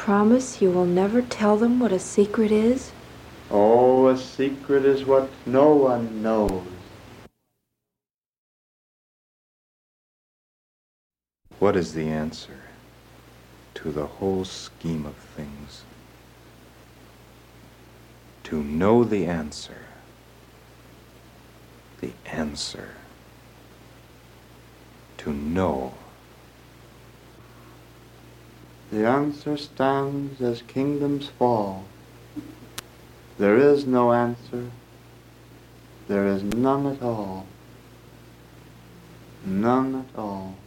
promise you will never tell them what a secret is? Oh, a secret is what no one knows. What is the answer to the whole scheme of things? To know the answer. The answer. To know. The answer stands as kingdoms fall. There is no answer. There is none at all. None at all.